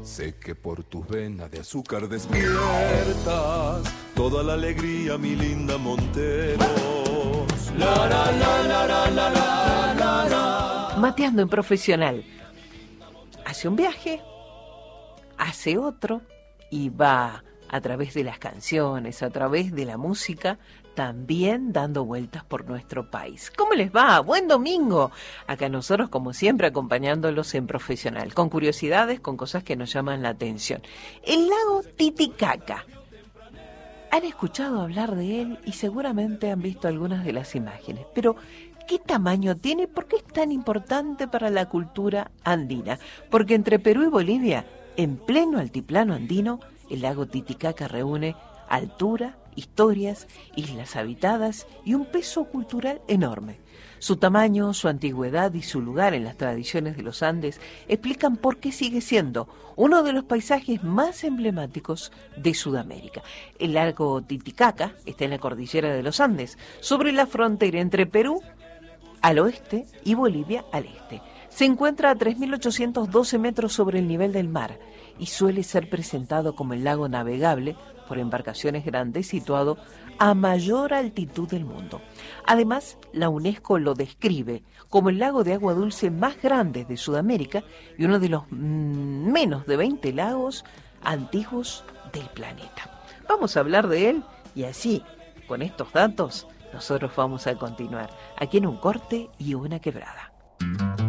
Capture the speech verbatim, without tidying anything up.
Sé que por tus venas de azúcar despiertas toda la alegría, mi linda Monteros. La, la, la, la, la, la, la, la, la. Mateando en Profesional. Hace un viaje, hace otro y va a través de las canciones, a través de la música, también dando vueltas por nuestro país. ¿Cómo les va? Buen domingo. Acá nosotros, como siempre, acompañándolos en Profesional, con curiosidades, con cosas que nos llaman la atención. El lago Titicaca. Han escuchado hablar de él y seguramente han visto algunas de las imágenes, pero ¿qué tamaño tiene? ¿Por qué es tan importante para la cultura andina? Porque entre Perú y Bolivia, en pleno altiplano andino, el lago Titicaca reúne altura, historias, islas habitadas y un peso cultural enorme. Su tamaño, su antigüedad y su lugar en las tradiciones de los Andes explican por qué sigue siendo uno de los paisajes más emblemáticos de Sudamérica. El lago Titicaca está en la cordillera de los Andes, sobre la frontera entre Perú al oeste y Bolivia al este. Se encuentra a tres mil ochocientos doce metros sobre el nivel del mar y suele ser presentado como el lago navegable por embarcaciones grandes situado a mayor altitud del mundo. Además, la UNESCO lo describe como el lago de agua dulce más grande de Sudamérica y uno de los mmm, menos de veinte lagos antiguos del planeta. Vamos a hablar de él y así, con estos datos, nosotros vamos a continuar aquí en Un Corte y Una Quebrada.